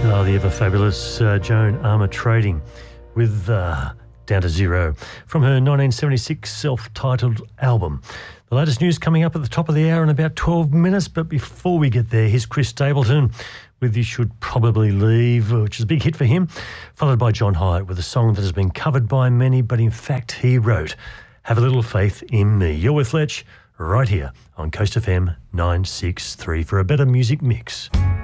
Oh, the ever-fabulous Joan Armatrading with Down to Zero from her 1976 self-titled album. The latest news coming up at the top of the hour in about 12 minutes, but before we get there, here's Chris Stapleton with You Should Probably Leave, which is a big hit for him, followed by John Hyatt with a song that has been covered by many, but in fact he wrote, Have a Little Faith in Me. You're with Fletch right here on Coast FM 963 for a better music mix.